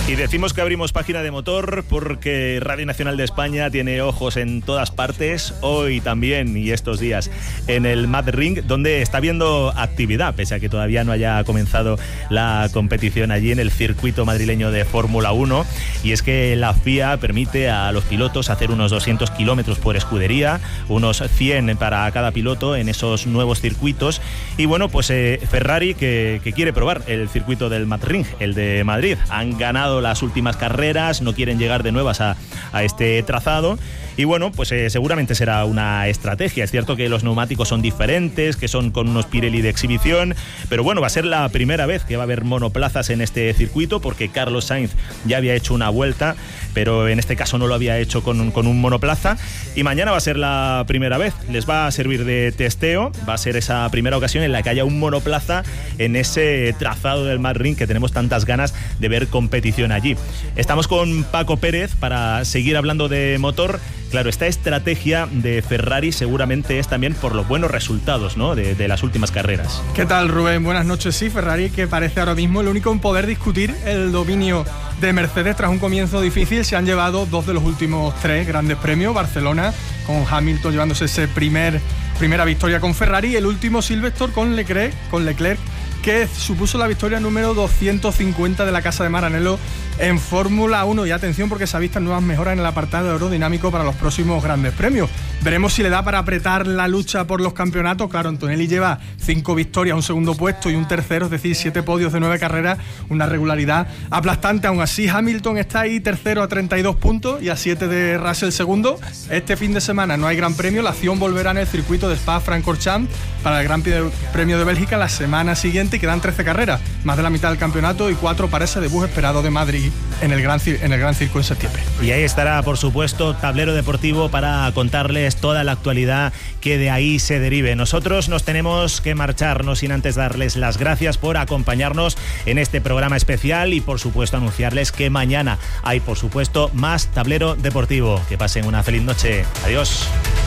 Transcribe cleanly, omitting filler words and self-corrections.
Y decimos que abrimos página de motor porque Radio Nacional de España tiene ojos en todas partes, hoy también y estos días en el MadRing, donde está habiendo actividad, pese a que todavía no haya comenzado la competición allí en el circuito madrileño de Fórmula 1. Y es que la FIA permite a los pilotos hacer unos 200 kilómetros por escudería, unos 100 para cada piloto en esos nuevos circuitos. Y bueno, pues Ferrari que quiere probar el circuito del MadRing, el de Madrid. Han ganado las últimas carreras, no quieren llegar de nuevas a este trazado. Y bueno, pues seguramente será una estrategia. Es cierto que los neumáticos son diferentes, que son con unos Pirelli de exhibición, pero bueno, va a ser la primera vez que va a haber monoplazas en este circuito, porque Carlos Sainz ya había hecho una vuelta, pero en este caso no lo había hecho con un monoplaza. Y mañana va a ser la primera vez. Les va a servir de testeo, va a ser esa primera ocasión en la que haya un monoplaza en ese trazado del MadRing que tenemos tantas ganas de ver competición allí. Estamos con Paco Pérez para seguir hablando de motor. Claro, esta estrategia de Ferrari seguramente es también por los buenos resultados, ¿no?, de las últimas carreras. ¿Qué tal, Rubén? Buenas noches. Sí, Ferrari, que parece ahora mismo el único en poder discutir el dominio de Mercedes tras un comienzo difícil. Se han llevado 2 de los últimos 3 grandes premios. Barcelona, con Hamilton llevándose ese primera victoria con Ferrari, y el último Silverstone con Leclerc, que supuso la victoria número 250 de la Casa de Maranello en Fórmula 1. Y atención, porque se avistan nuevas mejoras en el apartado aerodinámico para los próximos grandes premios. Veremos si le da para apretar la lucha por los campeonatos. Claro, Antonelli lleva 5 victorias, un segundo puesto y un tercero, es decir, 7 podios de 9 carreras, una regularidad aplastante. Aún así, Hamilton está ahí tercero a 32 puntos y a 7 de Russell segundo. Este fin de semana no hay gran premio, la acción volverá en el circuito de Spa-Francorchamps para el Gran Premio de Bélgica la semana siguiente, y quedan 13 carreras, más de la mitad del campeonato, y 4 para ese debut esperado de Madrid en el Gran Circo en septiembre. Y ahí estará, por supuesto, Tablero Deportivo para contarles toda la actualidad que de ahí se derive. Nosotros nos tenemos que marchar, no sin antes darles las gracias por acompañarnos en este programa especial y, por supuesto, anunciarles que mañana hay, por supuesto, más Tablero Deportivo. Que pasen una feliz noche. Adiós.